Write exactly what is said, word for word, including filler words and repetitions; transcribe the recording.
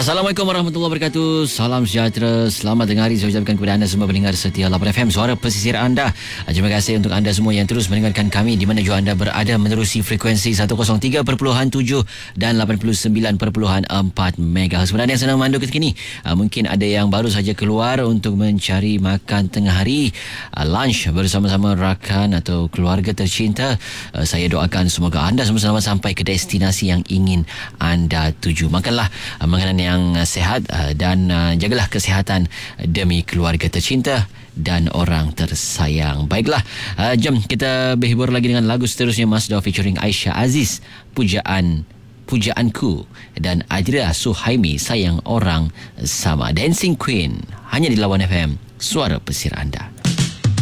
Assalamualaikum warahmatullahi wabarakatuh. Salam sejahtera. Selamat tengah hari saya ucapkan kepada anda semua pendengar setia lapan F M, suara pesisir anda. Terima kasih untuk anda semua yang terus mendengarkan kami di mana jua anda berada menerusi frekuensi seratus tiga perpuluhan tujuh dan lapan puluh sembilan perpuluhan empat megahertz. Sebenarnya yang senang memandu ketika ini, mungkin ada yang baru saja keluar untuk mencari makan tengah hari, lunch bersama-sama rakan atau keluarga tercinta. Saya doakan semoga anda semua selamat sampai ke destinasi yang ingin anda tuju. Makanlah makanan yang sehat dan jagalah kesihatan demi keluarga tercinta dan orang tersayang. Baiklah, jom kita berhibur lagi dengan lagu seterusnya, Masdar featuring Aisyah Aziz, Pujaan Pujaanku, dan Adria Suhaimi, Sayang Orang Sama. Dancing Queen, hanya di Lawan F M, suara pesisir anda.